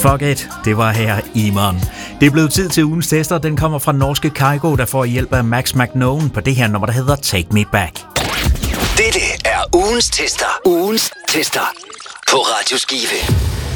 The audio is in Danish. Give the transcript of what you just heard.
Fuck it, det var her Iman. Det er blevet tid til ugens tester. Den kommer fra norske Kygo, der får hjælp af Max McKnown på det her nummer, der hedder Take Me Back. Dette er ugens tester. Ugens tester på Radio Skive.